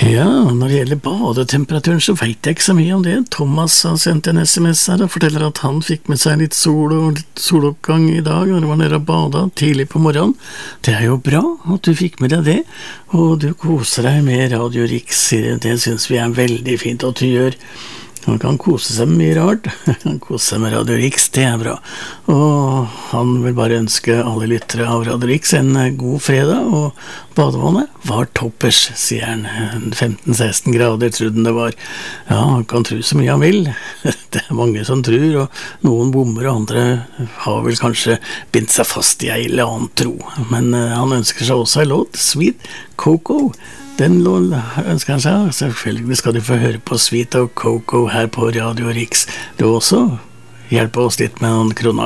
Ja, når det gjelder badetemperaturen så vet jeg ikke så mye om det. Thomas har sendt en SMS her og forteller at han fikk med seg litt sol og litt soloppgang i dag når han var nede og badet tidlig på morgenen. Det er jo bra at du fikk med deg det, og du koser deg med Radio Rix. Det synes vi er veldig fint at du gjør. Han kan kose seg med mye rart. Han koser seg med Radio Rix, det er bra. Og han vil bare ønske alle lyttere av Radio Rix en god fredag, og badevannet var toppers, sier han. 15-16 grader trodde han det var. Ja, han kan tro så mye han vil. Det er mange som tror, og noen bommer, og andre har vel kanskje bindt seg fast i en eller annen tro. Men han ønsker seg også en låt, Sweet Coco. Den ønsker han seg. Selvfølgelig skal du få høre på Sweet og Coco her på Radio Rix. Du også hjelper oss litt med noen kroner.